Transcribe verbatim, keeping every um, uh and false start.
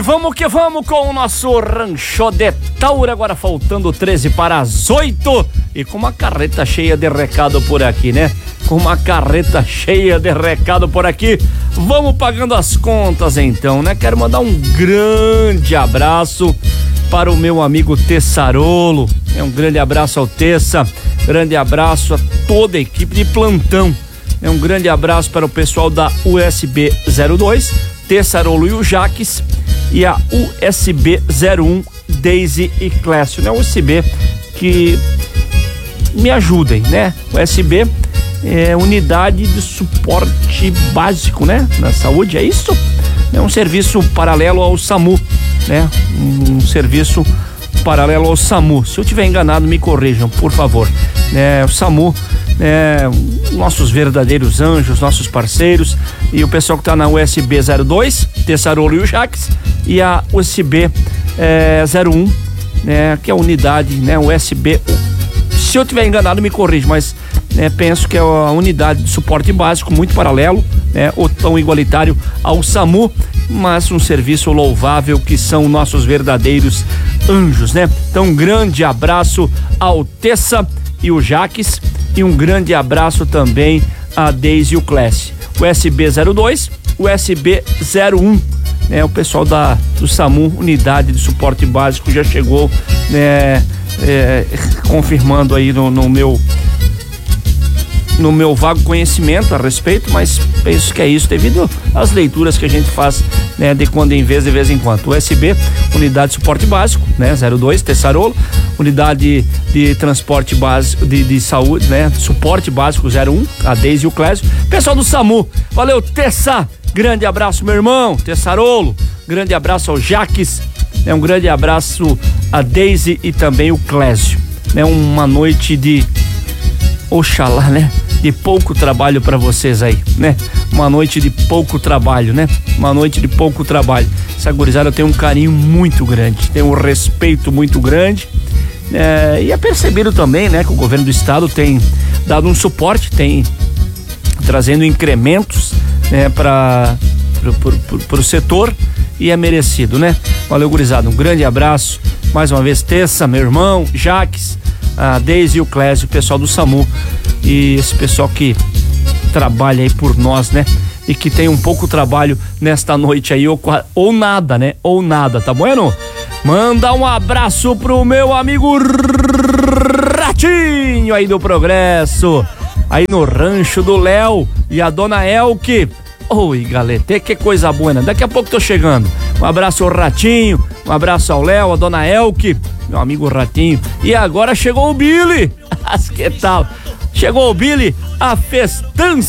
vamos que vamos com o nosso Rancho de Taura, agora faltando treze para as oito e com uma carreta cheia de recado por aqui, né? Com uma carreta cheia de recado por aqui. Vamos pagando as contas então, né? Quero mandar um grande abraço para o meu amigo Tessarolo. É um grande abraço ao Tessa, grande abraço a toda a equipe de plantão. É um grande abraço para o pessoal da U S B zero dois, Tessarolo e o Jaques, e a U S B zero um, Daisy e Clécio, né? U S B que me ajudem, né? U S B é unidade de suporte básico, né? Na saúde, é isso? É um serviço paralelo ao SAMU, né? Um, um serviço paralelo ao SAMU. Se eu tiver enganado, me corrijam, por favor. É, o SAMU, é, nossos verdadeiros anjos, nossos parceiros, e o pessoal que está na U S B zero dois, Tessarolo e o Jaques, e a U S B é, zero um, né, que é a unidade, né, U S B. Se eu tiver enganado, me corrija, mas né, penso que é a unidade de suporte básico, muito paralelo, né, ou tão igualitário ao SAMU, mas um serviço louvável que são nossos verdadeiros anjos, né? Então, um grande abraço ao Tessa e o Jaques, e um grande abraço também a Deise e o Clécio. O U S B zero dois, o U S B zero um, né? O pessoal da, do SAMU, unidade de suporte básico, já chegou, né, é, confirmando aí no, no meu no meu vago conhecimento a respeito, mas penso que é isso, devido às leituras que a gente faz, né, de quando em vez, de vez em quando. O U S B, unidade de suporte básico, né, zero dois, Tessarolo, unidade de transporte básico, de, de saúde, né, suporte básico zero um, a Deise e o Clésio. Pessoal do SAMU, valeu, Tessa, grande abraço, meu irmão, Tessarolo, grande abraço ao Jaques, né, um grande abraço a Deise e também o Clésio, né, uma noite de oxalá, né? De pouco trabalho para vocês aí, né? Uma noite de pouco trabalho, né? Uma noite de pouco trabalho. Essa gurizada tem um carinho muito grande, tem um respeito muito grande, é, e é percebido também, né? Que o governo do estado tem dado um suporte, tem trazendo incrementos, né? Para o setor, e é merecido, né? Valeu, gurizada, um grande abraço, mais uma vez, Tessa, meu irmão, Jaques, a Deise e o Clésio, o pessoal do SAMU e esse pessoal que trabalha aí por nós, né? E que tem um pouco trabalho nesta noite aí, ou, ou nada, né? Ou nada, tá bueno? Manda um abraço pro meu amigo Ratinho aí do Progresso, aí no Rancho do Léo, e a dona Elke. Oi, galete, que coisa boa, né? Daqui a pouco tô chegando. Um abraço ao Ratinho, um abraço ao Léo, a dona Elke, meu amigo Ratinho. E agora chegou o Billy. Que tal? Chegou o Billy, a festança